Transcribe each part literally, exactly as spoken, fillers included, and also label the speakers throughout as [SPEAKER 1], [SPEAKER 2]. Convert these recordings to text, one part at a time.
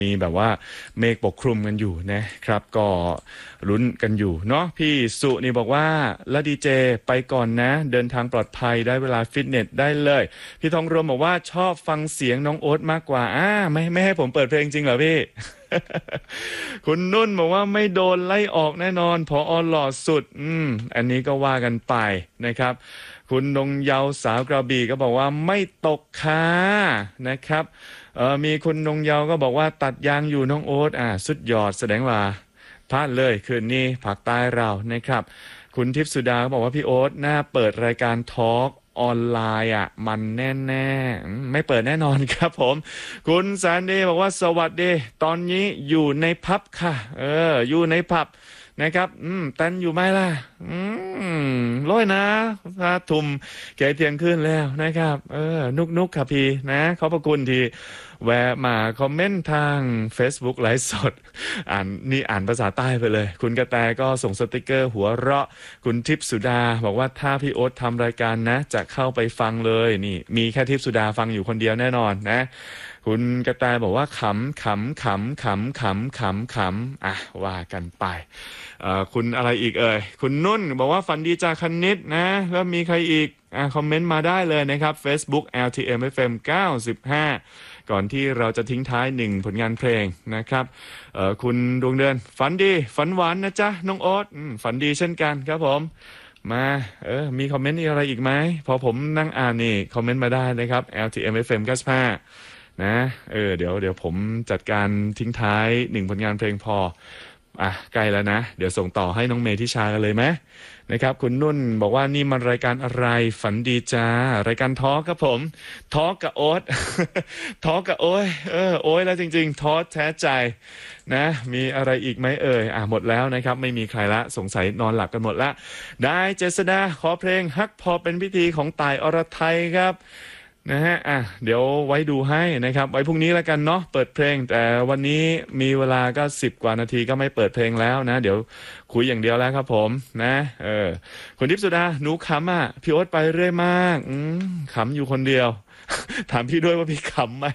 [SPEAKER 1] มีแบบว่าเมฆปกคลุมกันอยู่นะครับก็ลุ้นกันอยู่เนาะพี่สุนี่บอกว่าแล้วดีเจไปก่อนนะเดินทางปลอดภัยได้เวลาฟิตเนสได้เลยพี่ทองรวมบอกว่าชอบฟังเสียงน้องโอ๊ตมากกว่าอ่าไม่ไม่ให้ผมเปิดเพลงจริงเหรอพี่ คุณนุ่นบอกว่าไม่โดนไล่ออกแน่นอนพออหล่อสุดอืมอันนี้ก็ว่ากันไปนะครับคุณนงเยาสาวกระบี่ก็บอกว่าไม่ตกค่ะนะครับเออมีคุณนงเยาก็บอกว่าตัดยางอยู่น้องโอ๊ตอ่าสุดยอดแสดงว่าพลาดเลยคืนนี้ภาคใต้เรานะครับคุณทิพย์สุดาก็บอกว่าพี่โอ๊ตน่าเปิดรายการทอล์กออนไลน์อ่ะมันแน่ๆอืมไม่เปิดแน่นอนครับผมคุณแสนดีบอกว่าสวัสดีตอนนี้อยู่ในพับค่ะเอออยู่ในพับนะครับอืมเต้นอยู่ไหมล่ะอืมร้อยนะถ้าทุ่มแกเที่ยงคืนแล้วนะครับเออนุกนุกค่ะพี่นะขอบพระคุณที่แวะมาคอมเมนต์ทาง Facebook ไลฟ์สดอ่านนี่อ่านภาษาใต้ไปเลยคุณกระแตก็ส่งสติกเกอร์หัวเราะคุณทิพย์สุดาบอกว่าถ้าพี่โอ๊ตทำรายการนะจะเข้าไปฟังเลยนี่มีแค่ทิพย์สุดาฟังอยู่คนเดียวแน่นอนนะคุณกระแตบอกว่าขำขำขำขำขำขำขำอ่ะว่ากันไปเอ่อคุณอะไรอีกเอ่ยคุณนุ่นบอกว่าฝันดีจากคณิตนะแล้วมีใครอีกอ่ะคอมเมนต์มาได้เลยนะครับ Facebook แอล ที เอ็ม เอฟ เอ็ม เก้าสิบห้าก่อนที่เราจะทิ้งท้ายหนึ่งผลงานเพลงนะครับเอ่อคุณดวงเดือนฝันดีฝันหวานนะจ๊ะน้องโอ๊ตอืมฝันดีเช่นกันครับผมมาเออมีคอมเมนต์อะไรอีกไหมพอผมนั่งอ่านนี่คอมเมนต์มาได้นะครับ แอล ที เอ็ม เอฟ เอ็ม เก้าสิบห้านะเออเดี๋ยวเดี๋ยวผมจัดการทิ้งท้ายหนึ่งผลงานเพลงพออ่ะใกล้แล้วนะเดี๋ยวส่งต่อให้น้องเมทิชากันเลยไหมนะครับคุณนุ่นบอกว่านี่มันรายการอะไรฝันดีจ้ารายการทอล์กครับผมทอล์กกับโอ๊ต ทอล์กกับโอ้ยเออโอ้ยแล้วจริงๆทอแท้ใจนะมีอะไรอีกไหมเอ่ยอ่ะหมดแล้วนะครับไม่มีใครละสงสัยนอนหลับกันหมดละได้เจษดาขอเพลงฮักพอเป็นพิธีของต่ายอรไทยครับนะฮะอ่ะเดี๋ยวไว้ดูให้นะครับไว้พรุ่งนี้แล้วกันเนาะเปิดเพลงแต่วันนี้มีเวลาก็สิบกว่านาทีก็ไม่เปิดเพลงแล้วนะเดี๋ยวคุยอย่างเดียวแล้วครับผมนะเออคุณทิพย์สุดาหนูขำอ่ะพี่โอ๊ตไปเรื่อยมากอืมขำอยู่คนเดียว ถามพี่ด้วยว่าพี่ขำไหม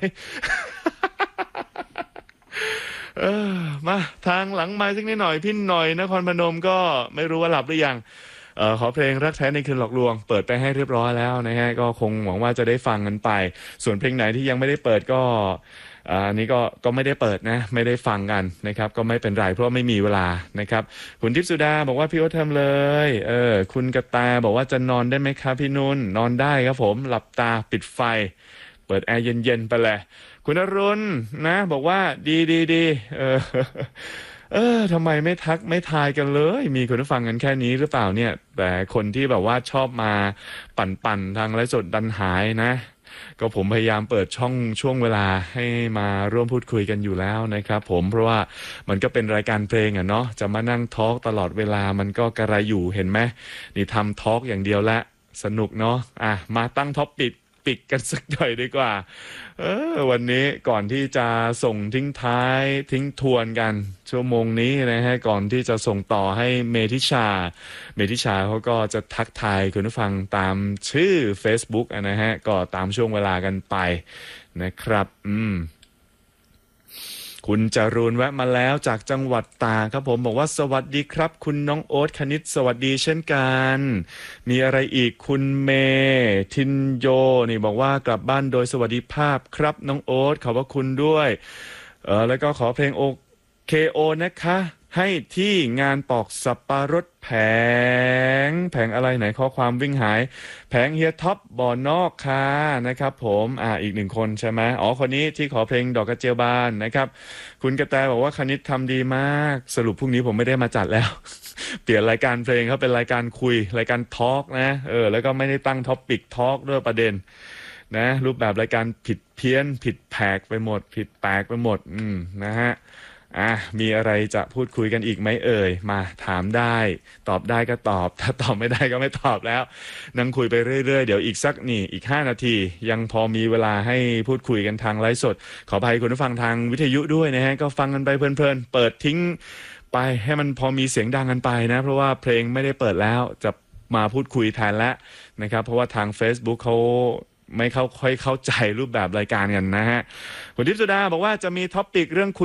[SPEAKER 1] เออมาทางหลังไม้สักนิดหน่อยพี่หน่อยนครพนมก็ไม่รู้ว่าหลับหรือยังเอ่อขอเพลงรักแท้ในคืนหลอกลวงเปิดไปให้เรียบร้อยแล้วนะฮะก็คงหวังว่าจะได้ฟังกันไปส่วนเพลงไหนที่ยังไม่ได้เปิดก็อ่าอันนี้ก็ก็ไม่ได้เปิดนะไม่ได้ฟังกันนะครับก็ไม่เป็นไรเพราะไม่มีเวลานะครับคุณทิพย์สุดาบอกว่าพี่โอ๊ตทำเลยเออคุณกระแตบอกว่าจะนอนได้ไหมครับพี่นุ่นนอนได้ครับผมหลับตาปิดไฟเปิดแอร์เย็นๆไปเลยคุณอรุณนะบอกว่าดีดีดีเออ เออทำไมไม่ทักไม่ทายกันเลยมีคนฟังกันแค่นี้หรือเปล่าเนี่ยแต่คนที่แบบว่าชอบมาปั่นๆทางไลฟ์สดดันหายนะก็ผมพยายามเปิดช่องช่วงเวลาให้มาร่วมพูดคุยกันอยู่แล้วนะครับผมเพราะว่ามันก็เป็นรายการเพลงอะเนาะจะมานั่งทอล์กตลอดเวลามันก็กระไรอยู่เห็นไหมนี่ทำทอล์กอย่างเดียวละสนุกเนาะอ่ะมาตั้งท็อปปิดปิดกันสักหน่อยดีกว่าเออวันนี้ก่อนที่จะส่งทิ้งท้ายทิ้งทวนกันชั่วโมงนี้นะฮะก่อนที่จะส่งต่อให้เมธิชาเมธิชาเขาก็จะทักทายคุณผู้ฟังตามชื่อ Facebook อะนะฮะก็ตามช่วงเวลากันไปนะครับอืมคุณจรูนแวะมาแล้วจากจังหวัดตากครับผมบอกว่าสวัสดีครับคุณน้องโอ๊ตคณิตสวัสดีเช่นกันมีอะไรอีกคุณเมทินโยนี่บอกว่ากลับบ้านโดยสวัสดิภาพครับน้องโอ๊ตขอบพระคุณด้วยเออแล้วก็ขอเพลงโอเคโอนะคะให้ที่งานปอกสับปะรดแผงแผงอะไรไหนข้อความวิ่งหายแผงเฮียท็อปบ่อนอกค่ะนะครับผมอ่าอีกหนึ่งคนใช่ไหมอ๋อคนนี้ที่ขอเพลงดอกกระเจียวบานนะครับคุณกระแตบอกว่าคณิตทำดีมากสรุปพรุ่งนี้ผมไม่ได้มาจัดแล้ว เปลี่ยนรายการเพลงเขาเป็นรายการคุยรายการทอล์กนะเออแล้วก็ไม่ได้ตั้งท็อปปิกทอล์กด้วยประเด็นนะรูปแบบรายการผิดเพี้ยนผิดแผกไปหมดผิดแปลกไปหมดอืมนะฮะอ่ะมีอะไรจะพูดคุยกันอีกไหมเอ่ยมาถามได้ตอบได้ก็ตอบถ้าตอบไม่ได้ก็ไม่ตอบแล้วนั่งคุยไปเรื่อยๆเดี๋ยวอีกสักนี่อีกห้านาทียังพอมีเวลาให้พูดคุยกันทางไลฟ์สดขออภัยคุณผู้ฟังทางวิทยุด้วยนะฮะก็ฟังกันไปเพลินๆเปิดทิ้งไปให้มันพอมีเสียงดังกันไปนะเพราะว่าเพลงไม่ได้เปิดแล้วจะมาพูดคุยแทนแล้วนะครับเพราะว่าทาง Facebook เขาไม่เข้าค่อยเข้าใจรูปแบบรายการกันนะฮะคุณทิพย์สุดาบอกว่าจะมีท็อปิกเรื่องคุย